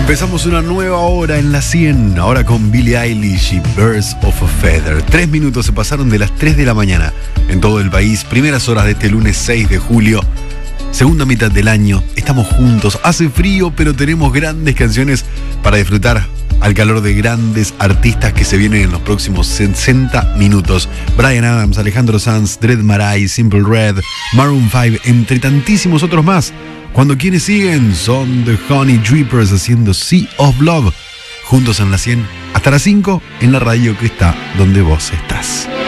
Empezamos una nueva hora en la 100, ahora con Billie Eilish y Birds of a Feather. 3 minutos se pasaron de las 3 de la mañana en todo el país. Primeras horas de este lunes 6 de julio. Segunda mitad del año, estamos juntos. Hace frío, pero tenemos grandes canciones para disfrutar al calor de grandes artistas que se vienen en los próximos 60 minutos. Bryan Adams, Alejandro Sanz, Dread Marai, Simple Red, Maroon 5, entre tantísimos otros más. Cuando quienes siguen son The Honey Drippers haciendo Sea of Love. Juntos en la 100, hasta las 5 en la radio que está donde vos estás.